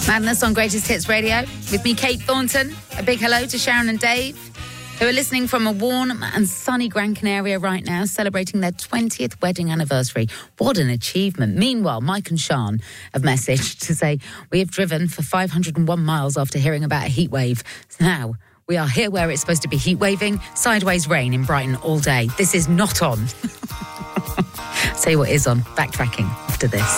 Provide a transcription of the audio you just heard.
Madness on Greatest Hits Radio with me, Kate Thornton. A big hello to Sharon and Dave, who are listening from a warm and sunny Gran Canaria right now, celebrating their 20th wedding anniversary. What an achievement. Meanwhile, Mike and Sean have messaged to say, we have driven for 501 miles after hearing about a heat wave. Now, we are here where it's supposed to be heat waving, sideways rain in Brighton all day. This is not on. I'll tell you what is on. Backtracking after this.